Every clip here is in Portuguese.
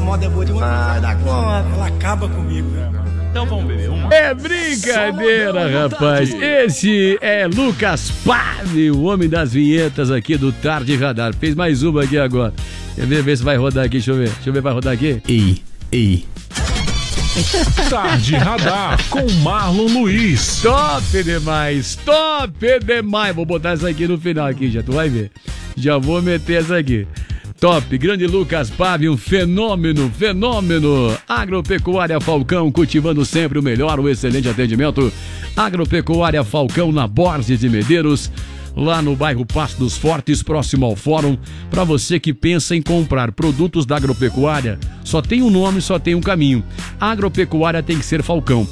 moda é boa demais. Ah, dá conta. Ela acaba comigo. Então vamos beber uma. É brincadeira, rapaz. Esse é Lucas Pave, o homem das vinhetas aqui do Tarde Radar. Fez mais uma aqui agora. Quer ver se vai rodar aqui? Deixa eu ver, vai rodar aqui? Ei. Tarde Radar com Marlon Luiz. Top demais. Vou botar essa aqui no final aqui, já tu vai ver. Já vou meter essa aqui. Top, grande Lucas Pave, um fenômeno. Agropecuária Falcão, cultivando sempre o melhor, o excelente atendimento. Agropecuária Falcão, na Borges de Medeiros, lá no bairro Passo dos Fortes, próximo ao Fórum. Para você que pensa em comprar produtos da agropecuária, só tem um nome, só tem um caminho. Agropecuária tem que ser Falcão.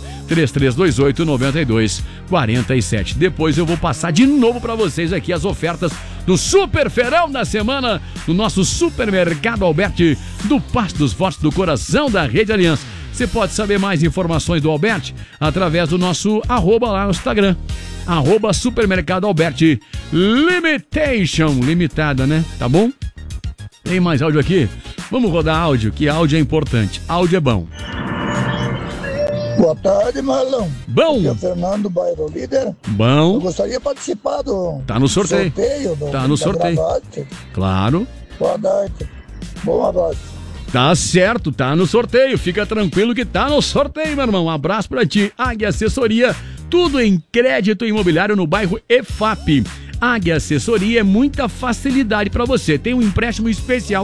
3328-9247. Depois eu vou passar de novo para vocês aqui as ofertas do Super Feirão da semana no nosso Supermercado Alberti do Passo dos Fortes, do coração da Rede Aliança. Você pode saber mais informações do Alberti através do nosso @ lá no Instagram. @Supermercado Alberti Limitation. Limitada, né? Tá bom? Tem mais áudio aqui? Vamos rodar áudio, que áudio é importante. Áudio é bom. Boa tarde, Marlon. Bom. Aqui é o Fernando, bairro Líder. Bom. Eu gostaria de participar do Tá no sorteio. Tá no sorteio. Gravate. Claro. Boa noite. Bom abraço. Tá certo, tá no sorteio. Fica tranquilo que tá no sorteio, meu irmão. Um abraço pra ti. Águia Assessoria, tudo em crédito imobiliário no bairro EFAP. Águia Assessoria é muita facilidade para você. Tem um empréstimo especial.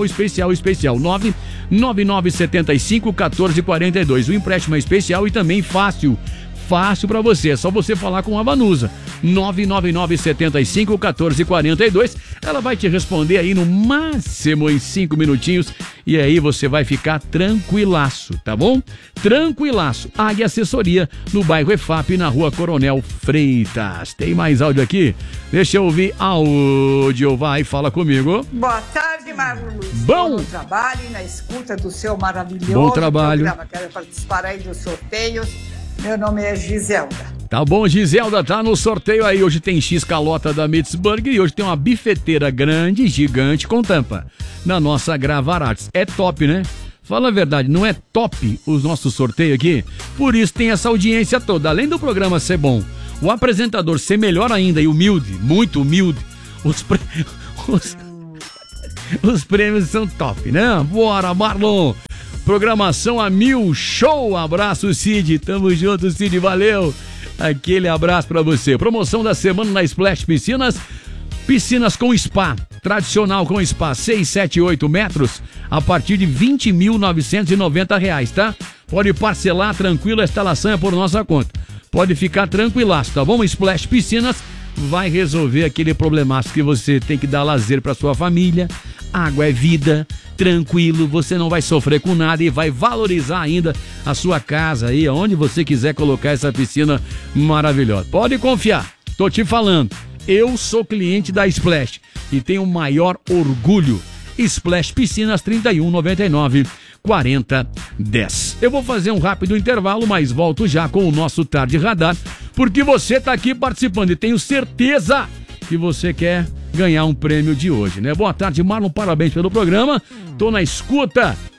99975-1442. O empréstimo é especial e também fácil para você. É só você falar com a Vanusa. 99975-1442. Ela vai te responder aí no máximo em 5 minutinhos. E aí você vai ficar tranquilaço, tá bom? Tranquilaço. Águia Assessoria, no bairro EFAP, na rua Coronel Freitas. Tem mais áudio aqui? Deixa eu ouvir áudio. Vai, fala comigo. Boa tarde, Marlon Luiz. Bom trabalho e na escuta do seu maravilhoso bom trabalho. programa. Quero participar aí dos sorteios. Meu nome é Giselda. Tá bom, Giselda, tá no sorteio aí. Hoje tem X calota da Mitzburg e hoje tem uma bifeteira grande, gigante, com tampa na nossa Gravarates. É top, né? Fala a verdade, não é top os nossos sorteios aqui? Por isso tem essa audiência toda. Além do programa ser bom, o apresentador ser melhor ainda e humilde, muito humilde, os prêmios são top, né? Bora, Marlon! Programação a 1000, show! Abraço, Cid. Tamo junto, Cid, valeu! Aquele abraço pra você. Promoção da semana na Splash Piscinas. Piscinas com spa, tradicional com spa, 6, 7, 8 metros, a partir de R$20.990, tá? Pode parcelar tranquilo, a instalação é por nossa conta. Pode ficar tranquilaço, tá bom? Splash Piscinas vai resolver aquele problemaço que você tem que dar lazer pra sua família. Água é vida, tranquilo, você não vai sofrer com nada e vai valorizar ainda a sua casa aí, onde você quiser colocar essa piscina maravilhosa. Pode confiar, tô te falando, eu sou cliente da Splash e tenho o maior orgulho. Splash Piscinas 3199-4010. Eu vou fazer um rápido intervalo, mas volto já com o nosso Tarde Radar, porque você tá aqui participando e tenho certeza que você quer ganhar um prêmio de hoje, né? Boa tarde, Marlon, parabéns pelo programa. Tô na escuta